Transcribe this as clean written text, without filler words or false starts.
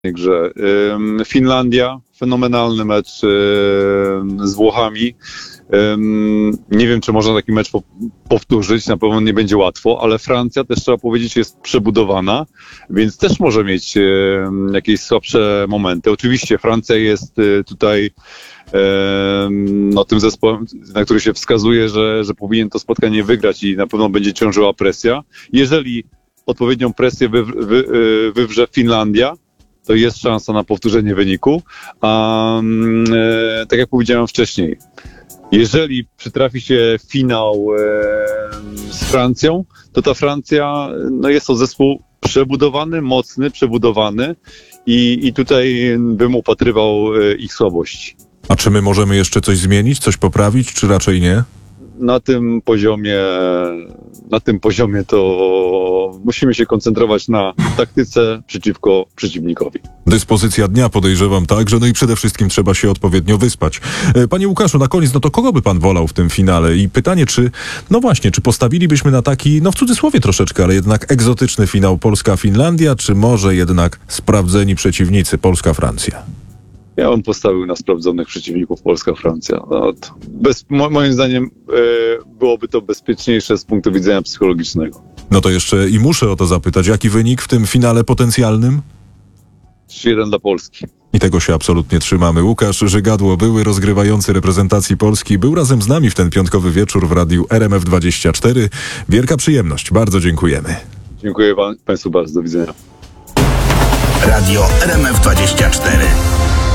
grze. Finlandia, fenomenalny mecz z Włochami. Nie wiem, czy można taki mecz powtórzyć, na pewno nie będzie łatwo, ale Francja też trzeba powiedzieć jest przebudowana, więc też może mieć jakieś słabsze momenty. Oczywiście Francja jest tutaj tym zespołem, na który się wskazuje, że powinien to spotkanie wygrać i na pewno będzie ciążyła presja. Jeżeli odpowiednią presję wywrze Finlandia, to jest szansa na powtórzenie wyniku, a tak jak powiedziałem wcześniej, jeżeli przytrafi się finał z Francją, to ta Francja jest to zespół przebudowany, mocny, przebudowany i tutaj bym upatrywał ich słabości. A czy my możemy jeszcze coś zmienić, coś poprawić, czy raczej nie? Na tym poziomie to musimy się koncentrować na taktyce przeciwko przeciwnikowi. Dyspozycja dnia podejrzewam także, i przede wszystkim trzeba się odpowiednio wyspać. Panie Łukaszu, na koniec, to kogo by pan wolał w tym finale? I pytanie, czy postawilibyśmy na taki, w cudzysłowie troszeczkę, ale jednak egzotyczny finał Polska-Finlandia, czy może jednak sprawdzeni przeciwnicy Polska-Francja? Ja bym postawił na sprawdzonych przeciwników Polska-Francja. Moim zdaniem byłoby to bezpieczniejsze z punktu widzenia psychologicznego. To jeszcze i muszę o to zapytać, jaki wynik w tym finale potencjalnym? 3-1 dla Polski. I tego się absolutnie trzymamy. Łukasz Żygadło, były rozgrywający reprezentacji Polski, był razem z nami w ten piątkowy wieczór w radiu RMF24. Wielka przyjemność. Bardzo dziękujemy. Dziękuję Państwu bardzo. Do widzenia. Radio RMF24.